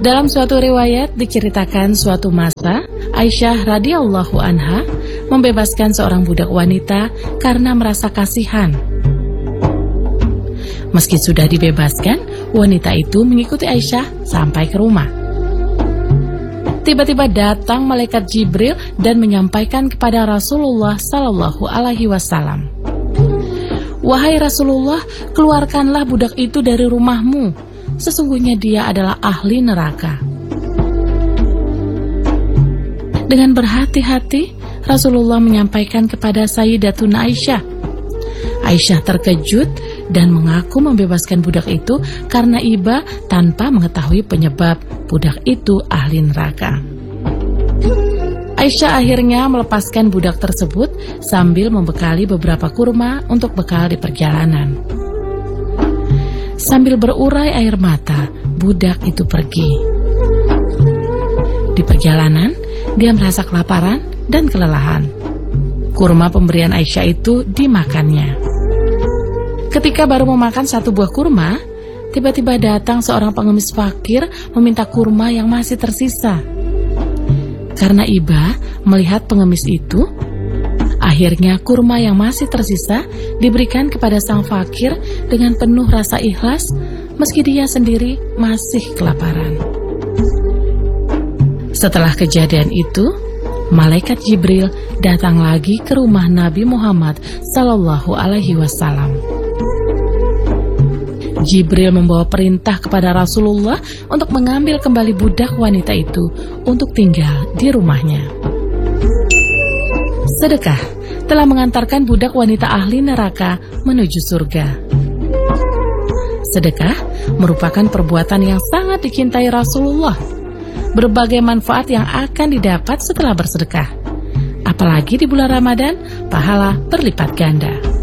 Dalam suatu riwayat diceritakan suatu masa Aisyah radhiyallahu anha membebaskan seorang budak wanita karena merasa kasihan. Meski sudah dibebaskan, wanita itu mengikuti Aisyah sampai ke rumah. Tiba-tiba datang malaikat Jibril dan menyampaikan kepada Rasulullah sallallahu alaihi wasallam, "Wahai Rasulullah, keluarkanlah budak itu dari rumahmu. Sesungguhnya dia adalah ahli neraka." Dengan berhati-hati, Rasulullah menyampaikan kepada Sayyidatuna Aisyah. Aisyah terkejut dan mengaku membebaskan budak itu karena iba tanpa mengetahui penyebab budak itu ahli neraka. Aisyah akhirnya melepaskan budak tersebut sambil membekali beberapa kurma untuk bekal di perjalanan. Sambil berurai air mata, budak itu pergi. Di perjalanan, dia merasa kelaparan dan kelelahan. Kurma pemberian Aisyah itu dimakannya. Ketika baru memakan satu buah kurma, tiba-tiba datang seorang pengemis fakir meminta kurma yang masih tersisa. Karena iba melihat pengemis itu, akhirnya kurma yang masih tersisa diberikan kepada sang fakir dengan penuh rasa ikhlas, meski dia sendiri masih kelaparan. Setelah kejadian itu, malaikat Jibril datang lagi ke rumah Nabi Muhammad sallallahu alaihi wasallam. Jibril membawa perintah kepada Rasulullah untuk mengambil kembali budak wanita itu untuk tinggal di rumahnya. Sedekah telah mengantarkan budak wanita ahli neraka menuju surga. Sedekah merupakan perbuatan yang sangat dicintai Rasulullah. Berbagai manfaat yang akan didapat setelah bersedekah. Apalagi di bulan Ramadan, pahala berlipat ganda.